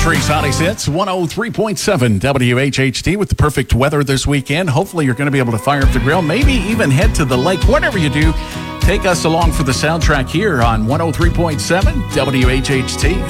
Country's Hottest Hits, 103.7 WHHT with the perfect weather this weekend. Hopefully you're going to be able to fire up the grill, maybe even head to the lake. Whatever you do, take us along for the soundtrack here on 103.7 WHHT.